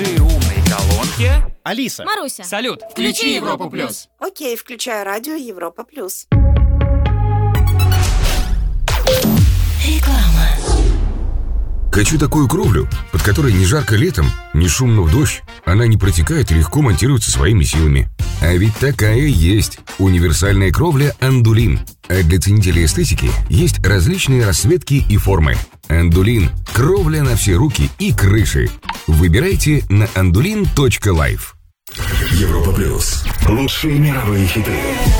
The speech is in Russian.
скажи умной колонке: Алиса, Маруся, салют, включи Европу плюс. Окей, включаю радио Европа плюс. Реклама. Хочу такую кровлю, под которой не жарко летом, не шумно в дождь. Она не протекает и легко монтируется своими силами. А ведь такая есть. Универсальная кровля «Андулин». А для ценителей эстетики есть различные расцветки и формы. «Андулин» – кровля на все руки и крыши. Выбирайте на andulin.life. Европа плюс. Лучшие мировые хиты.